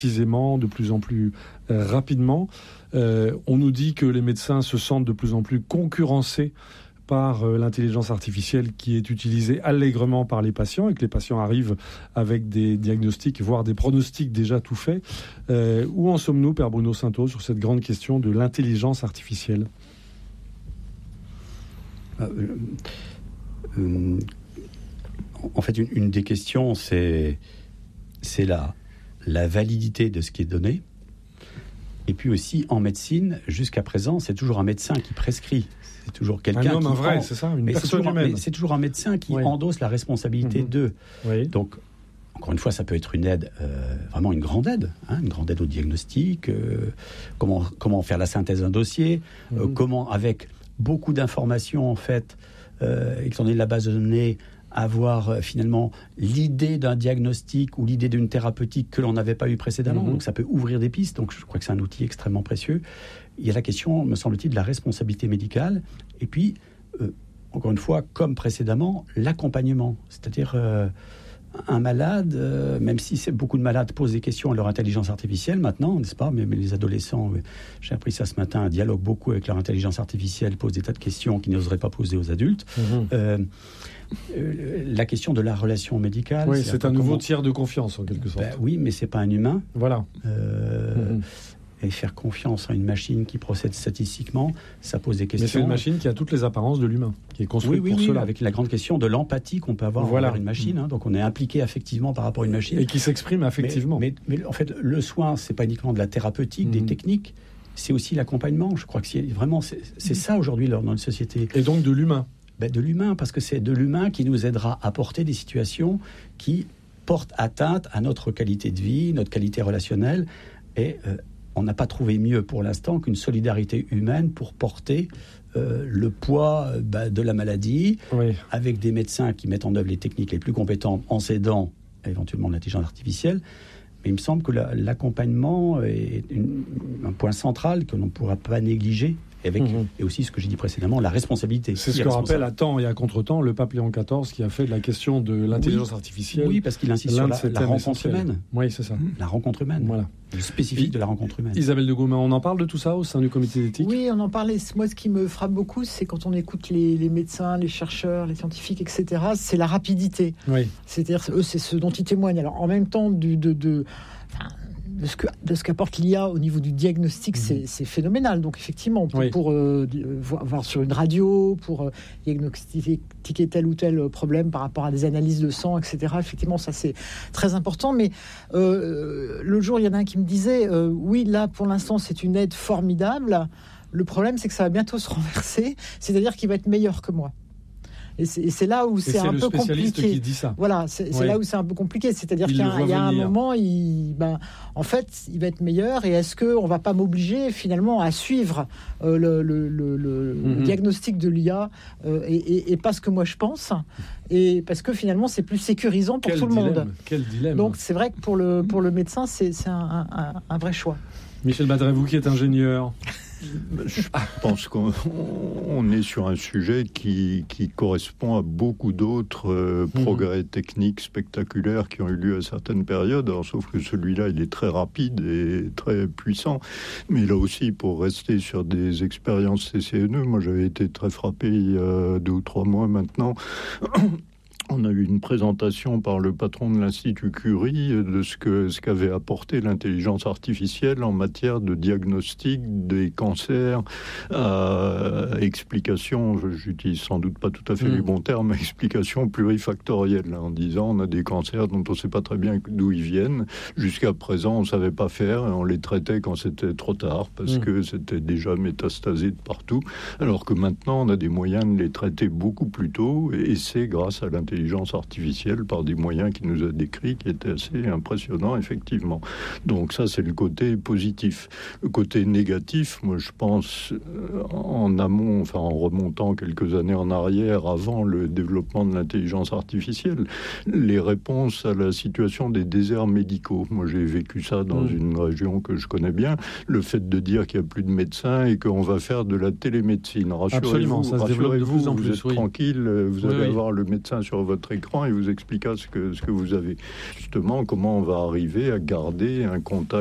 précisément, de plus en plus rapidement. On nous dit que les médecins se sentent de plus en plus concurrencés par l'intelligence artificielle qui est utilisée allègrement par les patients et que les patients arrivent avec des diagnostics, voire des pronostics déjà tout faits. Où en sommes-nous, Père Bruno Sainteau, sur cette grande question de l'intelligence artificielle ? En fait, une des questions, c'est la validité de ce qui est donné. Et puis aussi, en médecine, jusqu'à présent, c'est toujours un médecin qui prescrit. C'est toujours quelqu'un un vrai, c'est ça, une personne humaine. C'est toujours un médecin qui endosse la responsabilité d'eux. Oui. Donc, encore une fois, ça peut être une aide, vraiment une grande aide au diagnostic, comment faire la synthèse d'un dossier, comment, avec beaucoup d'informations, en fait, étant donné la base de données, avoir finalement l'idée d'un diagnostic ou l'idée d'une thérapeutique que l'on n'avait pas eu précédemment. Donc ça peut ouvrir des pistes. Donc je crois que c'est un outil extrêmement précieux. Il y a la question, me semble-t-il, de la responsabilité médicale. Et puis, encore une fois, comme précédemment, l'accompagnement. C'est-à-dire un malade, même si beaucoup de malades posent des questions à leur intelligence artificielle maintenant, n'est-ce pas ? Mais les adolescents, j'ai appris ça ce matin, dialoguent beaucoup avec leur intelligence artificielle, posent des tas de questions qu'ils n'oseraient pas poser aux adultes. La question de la relation médicale. Oui, c'est un nouveau tiers de confiance en quelque sorte. Oui, mais c'est pas un humain. Voilà. Et faire confiance à une machine qui procède statistiquement, ça pose des questions. Mais c'est une machine qui a toutes les apparences de l'humain, qui est construite pour cela. Avec la grande question de l'empathie qu'on peut avoir envers une machine. Donc on est impliqué affectivement par rapport à une machine. Et qui s'exprime affectivement. Mais en fait, le soin, c'est pas uniquement de la thérapeutique, des techniques, c'est aussi l'accompagnement. Je crois que c'est ça aujourd'hui dans notre société. Et donc de l'humain. De l'humain, parce que c'est de l'humain qui nous aidera à porter des situations qui portent atteinte à notre qualité de vie, notre qualité relationnelle. Et on n'a pas trouvé mieux pour l'instant qu'une solidarité humaine pour porter le poids de la maladie, avec des médecins qui mettent en œuvre les techniques les plus compétentes en s'aidant éventuellement de l'intelligence artificielle. Mais il me semble que l'accompagnement est un point central que l'on ne pourra pas négliger. Et aussi ce que j'ai dit précédemment, la responsabilité. C'est ce que rappelle à temps et à contre-temps le pape Léon XIV qui a fait de la question de l'intelligence artificielle. Oui, parce qu'il insiste sur la rencontre humaine. Oui, c'est ça. La rencontre humaine. Voilà. Le spécifique de la rencontre humaine. Isabelle de Gaumin, on en parle de tout ça au sein du comité d'éthique ? Oui, on en parlait. Moi, ce qui me frappe beaucoup, c'est quand on écoute les médecins, les chercheurs, les scientifiques, etc., c'est la rapidité. Oui. C'est-à-dire, eux, c'est ce dont ils témoignent. Alors, en même temps, de ce qu'apporte l'IA au niveau du diagnostic, c'est phénoménal. Donc effectivement, pour voir sur une radio, pour diagnostiquer tel ou tel problème par rapport à des analyses de sang, etc., effectivement, ça c'est très important. Mais l'autre jour, il y en a un qui me disait, oui, là, pour l'instant, c'est une aide formidable. Le problème, c'est que ça va bientôt se renverser, c'est-à-dire qu'il va être meilleur que moi. Et c'est là où c'est un peu compliqué. Qui dit ça. Voilà, c'est là où c'est un peu compliqué. C'est-à-dire qu'il y a un moment, en fait, il va être meilleur. Et est-ce qu'on ne va pas m'obliger finalement à suivre le diagnostic de l'IA et pas ce que moi je pense, et parce que finalement c'est plus sécurisant pour tout le monde. Quel dilemme. Donc c'est vrai que pour le médecin, c'est un vrai choix. Michel Badret, vous qui êtes ingénieur. Je pense qu'on est sur un sujet qui correspond à beaucoup d'autres progrès techniques spectaculaires qui ont eu lieu à certaines périodes. Alors, sauf que celui-là, il est très rapide et très puissant. Mais là aussi, pour rester sur des expériences CCNE, moi j'avais été très frappé il y a 2 ou 3 mois maintenant. On a eu une présentation par le patron de l'Institut Curie de ce qu'avait apporté l'intelligence artificielle en matière de diagnostic des cancers. Explication, j'utilise sans doute pas tout à fait les bons termes, explication plurifactorielle, en disant on a des cancers dont on ne sait pas très bien d'où ils viennent. Jusqu'à présent, on ne savait pas faire et on les traitait quand c'était trop tard parce que c'était déjà métastasé de partout. Alors que maintenant, on a des moyens de les traiter beaucoup plus tôt et c'est grâce à l'intelligence artificielle par des moyens qu'il nous a décrits qui étaient assez impressionnants, effectivement. Donc ça, c'est le côté positif. Le côté négatif, moi, je pense, en amont, en remontant quelques années en arrière, avant le développement de l'intelligence artificielle, les réponses à la situation des déserts médicaux. Moi, j'ai vécu ça dans une région que je connais bien. Le fait de dire qu'il n'y a plus de médecins et qu'on va faire de la télémédecine. Rassurez-vous, ça se développe de plus en plus, vous êtes tranquille, vous allez avoir le médecin sur sur votre écran et vous expliquera ce que vous avez. Justement, comment on va arriver à garder un contact